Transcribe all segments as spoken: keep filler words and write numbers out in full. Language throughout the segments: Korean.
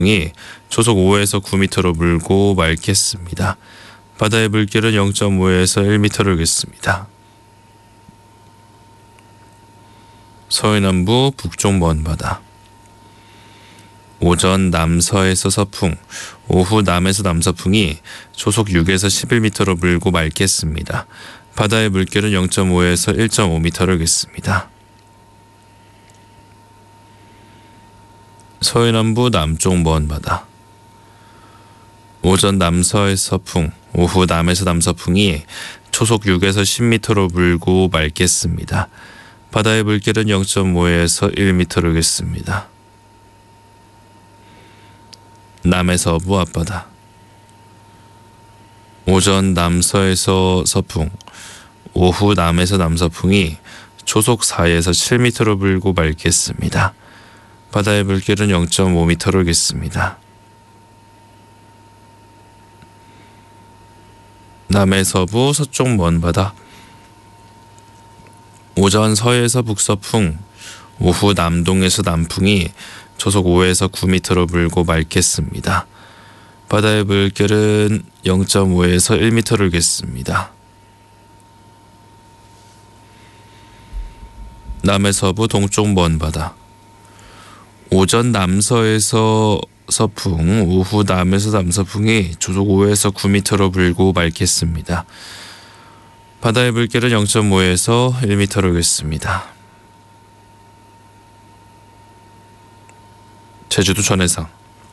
이 초속 오에서 구 미터로 불고 맑겠습니다. 바다의 물결은 영 점 오에서 일 미터를 겠습니다. 서해남부 북쪽 먼바다. 오전 남서에서 서풍, 오후 남에서 남서풍이 초속 육에서 십일 미터로 불고 맑겠습니다. 바다의 물결은 영 점 오에서 일 점 오 미터를 겠습니다. 서해남부 남쪽 먼바다. 오전 남서에서 서풍, 오후 남에서 남서풍이 초속 육에서 십 미터로 불고 맑겠습니다. 바다의 물결은 영 점 오에서 일 미터를 겠습니다. 남해 서부 앞바다. 오전 남서에서 서풍, 오후 남에서 남서풍이 초속 사에서 칠 미터로 불고 맑겠습니다. 바다의 물결은 영 점 오 미터를 겠습니다. 남해 서부 서쪽 먼바다. 오전 서에서 북서풍, 오후 남동에서 남풍이 초속 오에서 구 미터로 불고 맑겠습니다. 바다의 물결은 영 점 오에서 일 미터를 겠습니다. 남해 서부 동쪽 먼바다. 오전 남서에서 서풍, 오후 남에서 남서풍이 초속 오에서 구 미터로 불고 맑겠습니다. 바다의 물결은 영 점 오에서 일 미터를 겠습니다. 제주도 전해상.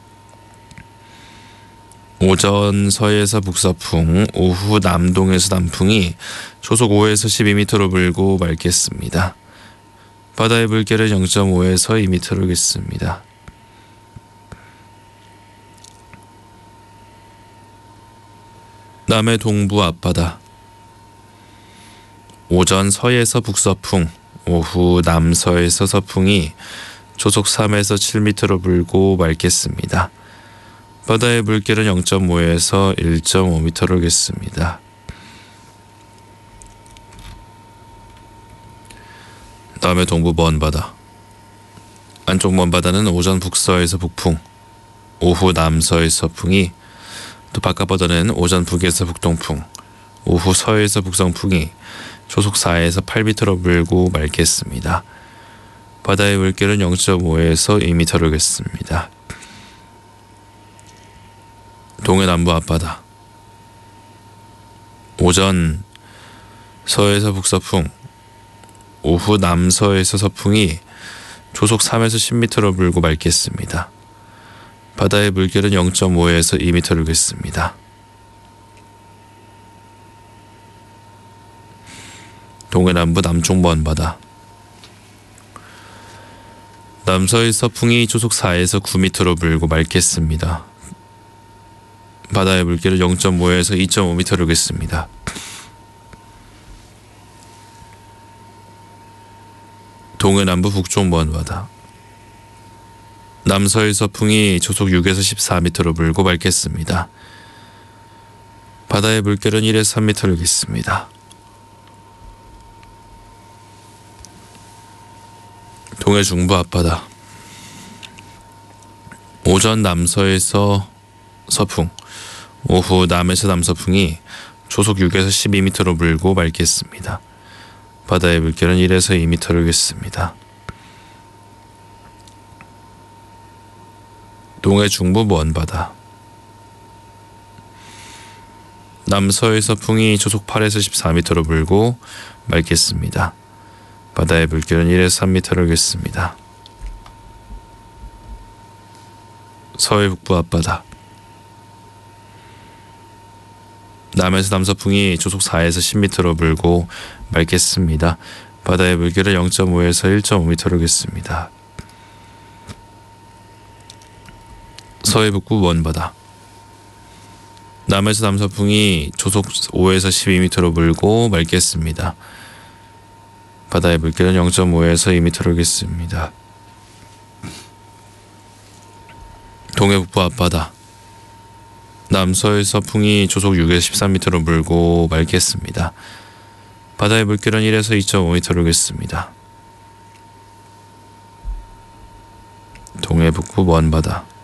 오전 서에서 북서풍, 오후 남동에서 남풍이 초속 오에서 십이 미터로 불고 맑겠습니다. 바다의 물결은 영 점 오에서 이 미터를 겠습니다. 남해 동부 앞바다. 오전 서에서 북서풍, 오후 남서에서 서풍이 초속 삼에서 칠 미터로 불고 맑겠습니다. 바다의 물결은 영 점 오에서 일 점 오 미터를 겠습니다. 남해 동부 먼바다. 안쪽 먼바다는 오전 북서에서 북풍, 오후 남서에서 서풍이, 또 바깥바다는 오전 북에서 북동풍, 오후 서에서 북성풍이 초속 사에서 팔 미터로 불고 맑겠습니다. 바다의 물결은 영 점 오에서 이 미터를 겠습니다. 동해 남부 앞바다. 오전 서에서 북서풍, 오후 남서에서 서풍이 초속 삼에서 십 미터로 불고 맑겠습니다. 바다의 물결은 영 점 오에서 이 미터를 겠습니다. 동해 남부 남쪽 먼바다. 남서의 서풍이 초속 사에서 구 미터로 불고 맑겠습니다. 바다의 물결은 영 점 오에서 이 점 오 미터를 겠습니다. 동해 남부 북쪽 먼바다. 남서의 서풍이 초속 육에서 십사 미터로 불고 맑겠습니다. 바다의 물결은 일에서 삼 미터를 겠습니다. 동해 중부 앞바다. 오전 남서에서 서풍, 오후 남에서 남서풍이 초속 육에서 십이 미터로 불고 맑겠습니다. 바다의 물결은 일에서 이 미터를 겠습니다. 동해 중부 먼바다. 남서의 서풍이 초속 팔에서 십사 미터로 불고 맑겠습니다. 바다의 물결은 일에서 삼 미터를 겠습니다. 서해 북부 앞바다. 남에서 남서풍이 초속 사에서 십 미터로 불고 맑겠습니다. 바다의 물결은 영 점 오에서 일 점 오 미터를 겠습니다. 서해 북부 먼바다. 남에서 남서풍이 초속 오에서 십이 미터로 불고 맑겠습니다. 바다의 물결은 영 점 오에서 이 미터를 겠습니다. 동해 북부 앞바다. 남서의 서풍이 초속 육에서 십삼 미터로 불고 맑겠습니다. 바다의 물결은 일에서 이 점 오 미터를 겠습니다. 동해 북부 먼바다.